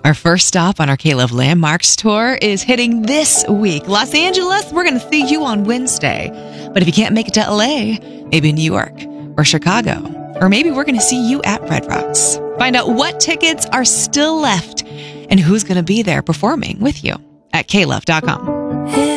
Our first stop on our K-Love Landmarks tour is hitting this week. Los Angeles, we're going to see you on Wednesday. But if you can't make it to LA, maybe New York or Chicago, or maybe we're going to see you at Red Rocks. Find out what tickets are still left and who's going to be there performing with you at klove.com.